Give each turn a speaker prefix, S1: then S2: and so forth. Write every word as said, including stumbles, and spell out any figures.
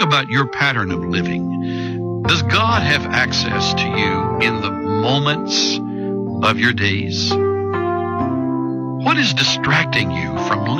S1: think about your pattern of living. Does God have access to you in the moments of your days? What is distracting you from